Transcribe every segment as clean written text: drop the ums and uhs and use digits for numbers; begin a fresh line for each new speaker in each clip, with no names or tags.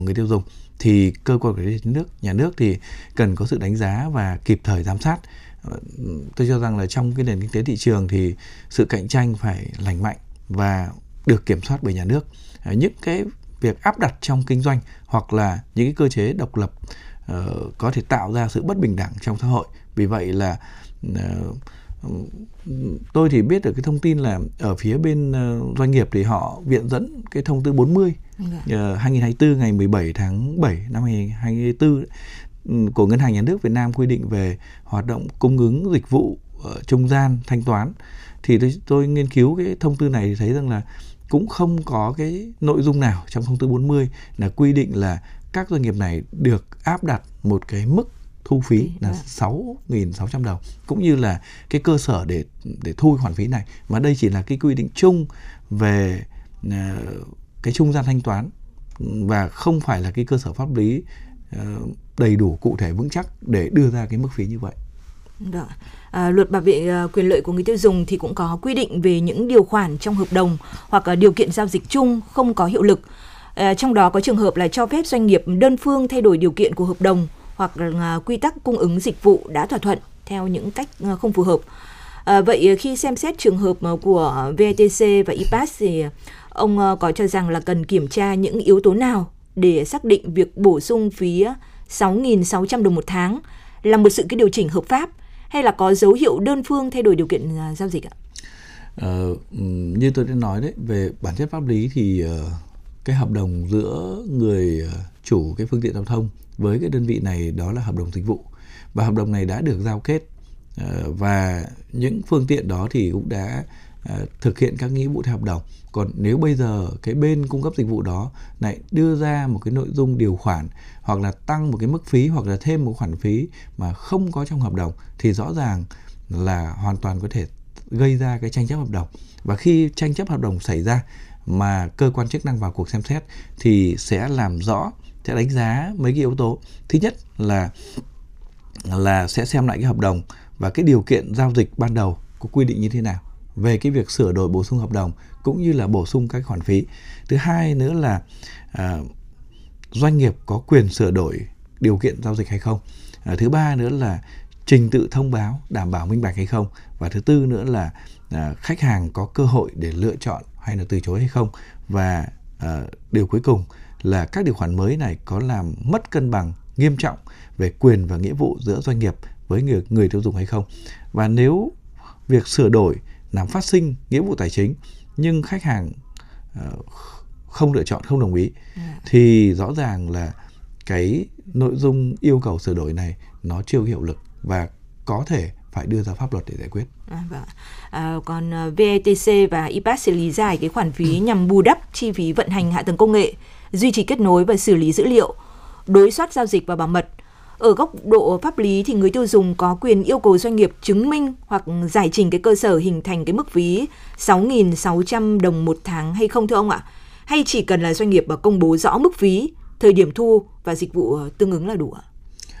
người tiêu dùng thì cơ quan quản lý nhà nước thì cần có sự đánh giá và kịp thời giám sát. Tôi cho rằng là trong cái nền kinh tế thị trường thì sự cạnh tranh phải lành mạnh và được kiểm soát bởi nhà nước. Những cái việc áp đặt trong kinh doanh hoặc là những cái cơ chế độc lập có thể tạo ra sự bất bình đẳng trong xã hội. Vì vậy là tôi thì biết được cái thông tin là ở phía bên doanh nghiệp thì họ viện dẫn cái thông tư 40 2024 ngày 17 tháng 7 năm 2024 của Ngân hàng Nhà nước Việt Nam quy định về hoạt động cung ứng dịch vụ trung gian thanh toán. Thì tôi nghiên cứu cái thông tư này thì thấy rằng là cũng không có cái nội dung nào trong thông tư 40 là quy định là các doanh nghiệp này được áp đặt một cái mức thu phí là 6.600 đồng cũng như là cái cơ sở để thu khoản phí này, mà đây chỉ là cái quy định chung về cái trung gian thanh toán và không phải là cái cơ sở pháp lý đầy đủ cụ thể vững chắc để đưa ra cái mức phí như vậy.
Luật bảo vệ quyền lợi của người tiêu dùng thì cũng có quy định về những điều khoản trong hợp đồng hoặc điều kiện giao dịch chung không có hiệu lực. Trong đó có trường hợp là cho phép doanh nghiệp đơn phương thay đổi điều kiện của hợp đồng hoặc là quy tắc cung ứng dịch vụ đã thỏa thuận theo những cách không phù hợp. Vậy khi xem xét trường hợp của VETC và IPAS thì ông có cho rằng là cần kiểm tra những yếu tố nào để xác định việc bổ sung phí 6.600 đồng một tháng là một sự điều chỉnh hợp pháp hay là có dấu hiệu đơn phương thay đổi điều kiện giao dịch ạ?
Như tôi đã nói đấy, về bản chất pháp lý thì cái hợp đồng giữa người chủ cái phương tiện giao thông với cái đơn vị này đó là hợp đồng dịch vụ, và hợp đồng này đã được giao kết và những phương tiện đó thì cũng đã thực hiện các nghĩa vụ theo hợp đồng. Còn nếu bây giờ cái bên cung cấp dịch vụ đó lại đưa ra một cái nội dung điều khoản hoặc là tăng một cái mức phí hoặc là thêm một khoản phí mà không có trong hợp đồng thì rõ ràng là hoàn toàn có thể gây ra cái tranh chấp hợp đồng. Và khi tranh chấp hợp đồng xảy ra mà cơ quan chức năng vào cuộc xem xét thì sẽ làm rõ, sẽ đánh giá mấy cái yếu tố. Thứ nhất là sẽ xem lại cái hợp đồng và cái điều kiện giao dịch ban đầu có quy định như thế nào về cái việc sửa đổi bổ sung hợp đồng cũng như là bổ sung các khoản phí. Thứ hai nữa là doanh nghiệp có quyền sửa đổi điều kiện giao dịch hay không. Thứ ba nữa là trình tự thông báo đảm bảo minh bạch hay không. Và thứ tư nữa là khách hàng có cơ hội để lựa chọn hay là từ chối hay không. Và điều cuối cùng là các điều khoản mới này có làm mất cân bằng nghiêm trọng về quyền và nghĩa vụ giữa doanh nghiệp với người tiêu dùng hay không. Và nếu việc sửa đổi làm phát sinh nghĩa vụ tài chính nhưng khách hàng không lựa chọn, không đồng ý thì rõ ràng là cái nội dung yêu cầu sửa đổi này nó chưa hiệu lực và có thể phải đưa ra pháp luật để giải quyết.
Còn VETC và IPAS sẽ lý giải cái khoản phí nhằm bù đắp chi phí vận hành hạ tầng công nghệ, duy trì kết nối và xử lý dữ liệu, đối soát giao dịch và bảo mật. Ở góc độ pháp lý thì người tiêu dùng có quyền yêu cầu doanh nghiệp chứng minh hoặc giải trình cái cơ sở hình thành cái mức phí 6.600 đồng một tháng hay không thưa ông ạ? Hay chỉ cần là doanh nghiệp công bố rõ mức phí, thời điểm thu và dịch vụ tương ứng là đủ ạ?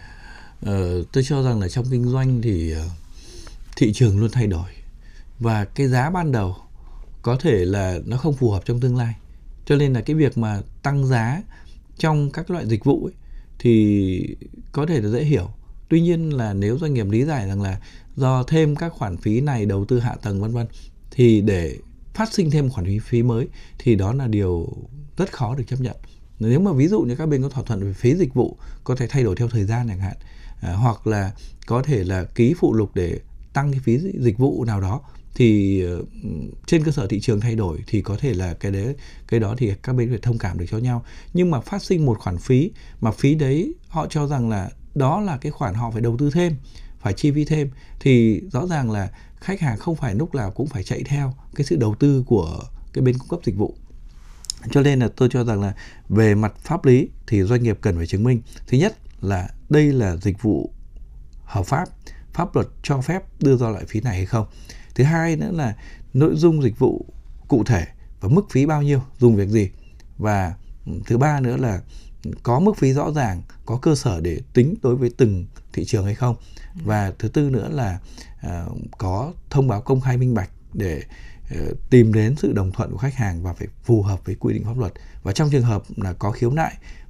Tôi cho rằng là trong kinh doanh thì thị trường luôn thay đổi và cái giá ban đầu có thể là nó không phù hợp trong tương lai. Cho nên là cái việc mà tăng giá trong các loại dịch vụ ấy, thì có thể là dễ hiểu. Tuy nhiên là nếu doanh nghiệp lý giải rằng là do thêm các khoản phí này, đầu tư hạ tầng vân vân, thì để phát sinh thêm khoản phí mới thì đó là điều rất khó được chấp nhận. Nếu mà ví dụ như các bên có thỏa thuận về phí dịch vụ có thể thay đổi theo thời gian chẳng hạn, hoặc là có thể là ký phụ lục để tăng cái phí dịch vụ nào đó, thì trên cơ sở thị trường thay đổi thì có thể là cái đó thì các bên phải thông cảm được cho nhau. Nhưng mà phát sinh một khoản phí mà phí đấy họ cho rằng là đó là cái khoản họ phải đầu tư thêm, phải chi phí thêm, thì rõ ràng là khách hàng không phải lúc nào cũng phải chạy theo cái sự đầu tư của cái bên cung cấp dịch vụ. Cho nên là tôi cho rằng là về mặt pháp lý thì doanh nghiệp cần phải chứng minh, thứ nhất là đây là dịch vụ hợp pháp, pháp luật cho phép đưa ra loại phí này hay không. Thứ hai nữa là nội dung dịch vụ cụ thể và mức phí bao nhiêu, dùng việc gì. Và thứ ba nữa là có mức phí rõ ràng, có cơ sở để tính đối với từng thị trường hay không. Và thứ tư nữa là có thông báo công khai minh bạch để tìm đến sự đồng thuận của khách hàng và phải phù hợp với quy định pháp luật. Và trong trường hợp là có khiếu nại